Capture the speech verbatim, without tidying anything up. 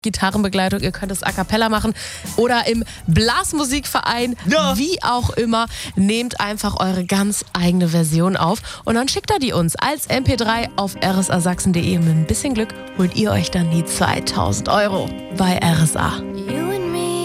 Gitarrenbegleitung, ihr könnt es a cappella machen oder im Blasmusikverein, Ja. wie auch immer. Nehmt einfach eure ganz eigene Version auf und dann schickt ihr die uns als M P drei auf r s a sachsen punkt d e. Mit ein bisschen Glück holt ihr euch dann die zweitausend Euro bei R S A.